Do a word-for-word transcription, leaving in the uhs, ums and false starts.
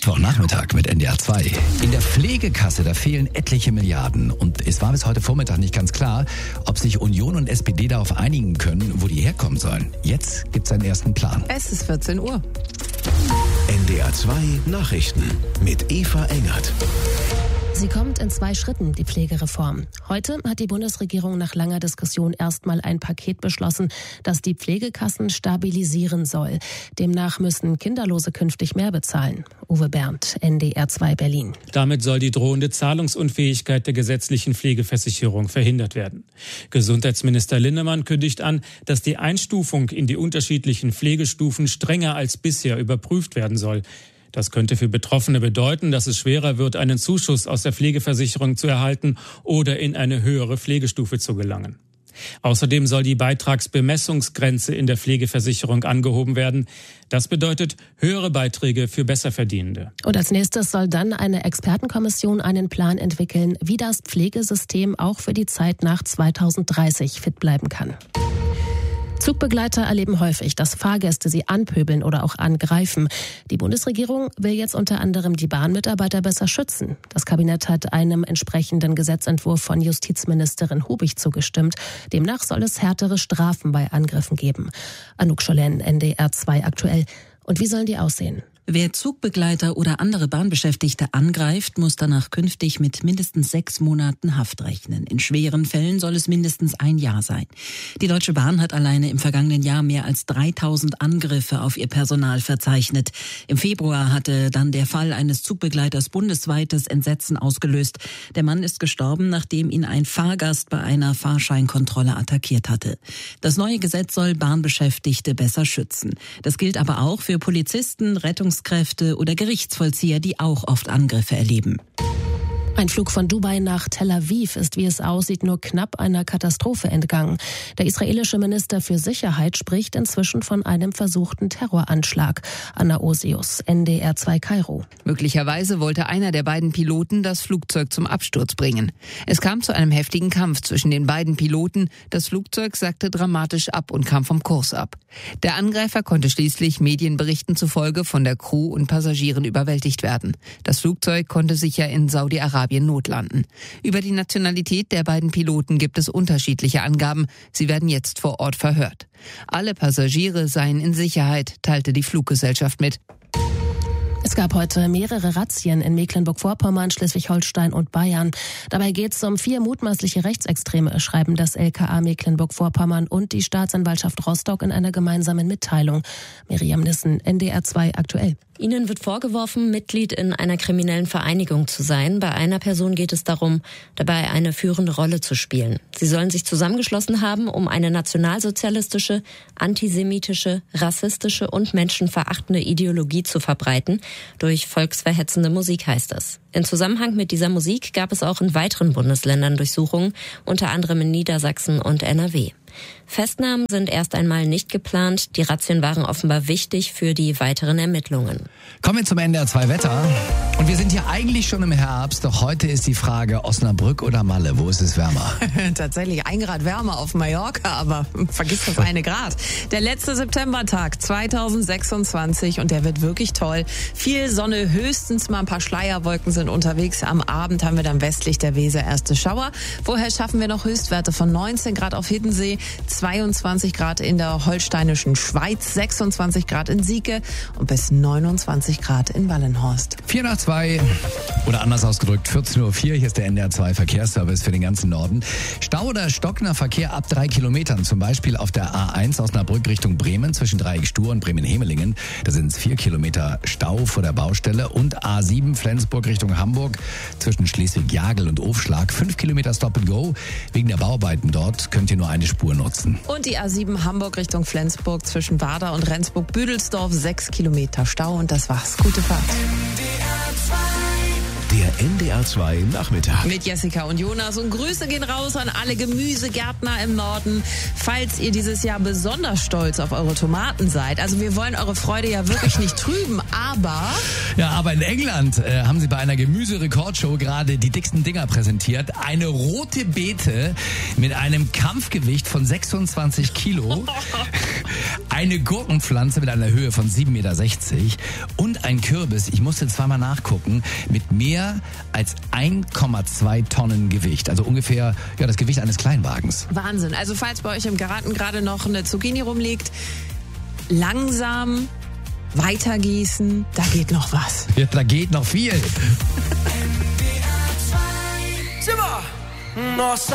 Mittwochnachmittag mit N D R zwei. In der Pflegekasse, da fehlen etliche Milliarden. Und es war bis heute Vormittag nicht ganz klar, ob sich Union und S P D darauf einigen können, wo die herkommen sollen. Jetzt gibt's einen ersten Plan. Es ist vierzehn Uhr. N D R zwei Nachrichten mit Eva Engert. Sie kommt in zwei Schritten, die Pflegereform. Heute hat die Bundesregierung nach langer Diskussion erstmal ein Paket beschlossen, das die Pflegekassen stabilisieren soll. Demnach müssen Kinderlose künftig mehr bezahlen. Uwe Berndt, N D R zwei Berlin. Damit soll die drohende Zahlungsunfähigkeit der gesetzlichen Pflegeversicherung verhindert werden. Gesundheitsminister Linnemann kündigt an, dass die Einstufung in die unterschiedlichen Pflegestufen strenger als bisher überprüft werden soll. Das könnte für Betroffene bedeuten, dass es schwerer wird, einen Zuschuss aus der Pflegeversicherung zu erhalten oder in eine höhere Pflegestufe zu gelangen. Außerdem soll die Beitragsbemessungsgrenze in der Pflegeversicherung angehoben werden. Das bedeutet höhere Beiträge für Besserverdienende. Und als nächstes soll dann eine Expertenkommission einen Plan entwickeln, wie das Pflegesystem auch für die Zeit nach zweitausenddreißig fit bleiben kann. Zugbegleiter erleben häufig, dass Fahrgäste sie anpöbeln oder auch angreifen. Die Bundesregierung will jetzt unter anderem die Bahnmitarbeiter besser schützen. Das Kabinett hat einem entsprechenden Gesetzentwurf von Justizministerin Hubig zugestimmt. Demnach soll es härtere Strafen bei Angriffen geben. Anouk Scholen, N D R zwei aktuell. Und wie sollen die aussehen? Wer Zugbegleiter oder andere Bahnbeschäftigte angreift, muss danach künftig mit mindestens sechs Monaten Haft rechnen. In schweren Fällen soll es mindestens ein Jahr sein. Die Deutsche Bahn hat alleine im vergangenen Jahr mehr als dreitausend Angriffe auf ihr Personal verzeichnet. Im Februar hatte dann der Fall eines Zugbegleiters bundesweites Entsetzen ausgelöst. Der Mann ist gestorben, nachdem ihn ein Fahrgast bei einer Fahrscheinkontrolle attackiert hatte. Das neue Gesetz soll Bahnbeschäftigte besser schützen. Das gilt aber auch für Polizisten, Rettungs Kräfte oder Gerichtsvollzieher, die auch oft Angriffe erleben. Ein Flug von Dubai nach Tel Aviv ist, wie es aussieht, nur knapp einer Katastrophe entgangen. Der israelische Minister für Sicherheit spricht inzwischen von einem versuchten Terroranschlag. Anna Osius, N D R zwei Kairo. Möglicherweise wollte einer der beiden Piloten das Flugzeug zum Absturz bringen. Es kam zu einem heftigen Kampf zwischen den beiden Piloten. Das Flugzeug sackte dramatisch ab und kam vom Kurs ab. Der Angreifer konnte schließlich Medienberichten zufolge von der Crew und Passagieren überwältigt werden. Das Flugzeug konnte sicher in Saudi-Arabien notlanden. Über die Nationalität der beiden Piloten gibt es unterschiedliche Angaben. Sie werden jetzt vor Ort verhört. Alle Passagiere seien in Sicherheit, teilte die Fluggesellschaft mit. Es gab heute mehrere Razzien in Mecklenburg-Vorpommern, Schleswig-Holstein und Bayern. Dabei geht es um vier mutmaßliche Rechtsextreme, schreiben das L K A Mecklenburg-Vorpommern und die Staatsanwaltschaft Rostock in einer gemeinsamen Mitteilung. Miriam Nissen, N D R zwei aktuell. Ihnen wird vorgeworfen, Mitglied in einer kriminellen Vereinigung zu sein. Bei einer Person geht es darum, dabei eine führende Rolle zu spielen. Sie sollen sich zusammengeschlossen haben, um eine nationalsozialistische, antisemitische, rassistische und menschenverachtende Ideologie zu verbreiten. Durch volksverhetzende Musik heißt es. In Zusammenhang mit dieser Musik gab es auch in weiteren Bundesländern Durchsuchungen, unter anderem in Niedersachsen und N R W. Festnahmen sind erst einmal nicht geplant. Die Razzien waren offenbar wichtig für die weiteren Ermittlungen. Kommen wir zum N D R zwei Wetter. Und wir sind hier eigentlich schon im Herbst, doch heute ist die Frage Osnabrück oder Malle. Wo ist es wärmer? Tatsächlich ein Grad wärmer auf Mallorca, aber vergiss das eine Grad. Der letzte Septembertag zweitausendsechsundzwanzig und der wird wirklich toll. Viel Sonne, höchstens mal ein paar Schleierwolken sind unterwegs. Am Abend haben wir dann westlich der Weser erste Schauer. Vorher schaffen wir noch Höchstwerte von neunzehn Grad auf Hiddensee, zweiundzwanzig Grad in der holsteinischen Schweiz, sechsundzwanzig Grad in Sieke und bis neunundzwanzig Grad in Wallenhorst. vier nach zwei oder anders ausgedrückt vierzehn Uhr vier. Hier ist der N D R zwei Verkehrsservice für den ganzen Norden. Stau oder stockender Verkehr ab drei Kilometern, zum Beispiel auf der A eins Osnabrück Richtung Bremen zwischen Dreieck-Stur und Bremen-Hemelingen. Da sind es vier Kilometer Stau vor der Baustelle und A sieben Flensburg Richtung Hamburg zwischen Schleswig-Jagel und Ofschlag. fünf Kilometer Stop and Go. Wegen der Bauarbeiten dort könnt ihr nur eine Spur nutzen. Und die A sieben Hamburg Richtung Flensburg zwischen Wader und Rendsburg-Büdelsdorf, sechs Kilometer Stau und das war's. Gute Fahrt. Der N D R zwei Nachmittag. Mit Jessica und Jonas und Grüße gehen raus an alle Gemüsegärtner im Norden. Falls ihr dieses Jahr besonders stolz auf eure Tomaten seid, also wir wollen eure Freude ja wirklich nicht trüben, aber... Ja, aber in England äh, haben sie bei einer Gemüserekordshow gerade die dicksten Dinger präsentiert. Eine rote Beete mit einem Kampfgewicht von sechsundzwanzig Kilo, eine Gurkenpflanze mit einer Höhe von sieben Komma sechzig Meter und wiegt ein Kürbis, ich musste zweimal nachgucken, mit mehr als eins Komma zwei Tonnen Gewicht. Also ungefähr ja, das Gewicht eines Kleinwagens. Wahnsinn. Also falls bei euch im Garten gerade noch eine Zucchini rumliegt, langsam weitergießen, da geht noch was. Ja, da geht noch viel. Zimmer. Nossa.